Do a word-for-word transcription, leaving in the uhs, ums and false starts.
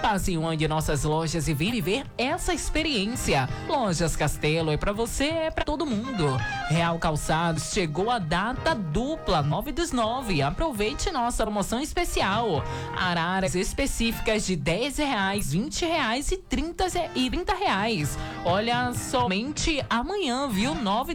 Passe em uma de nossas lojas e venha viver essa experiência. Lojas Castelo é pra você, é pra todo mundo. Real Calçados, chegou a data dupla, nove dos nove. Aproveite nossa promoção especial. Araras específicas de dez reais, vinte reais e trinta reais. Olha, somente amanhã, viu? nove